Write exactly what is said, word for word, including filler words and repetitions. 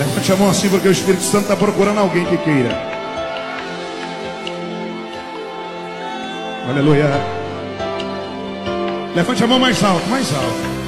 Levante a mão assim, porque o Espírito Santo está procurando alguém que queira. Aleluia. Levante a mão mais alto, mais alto.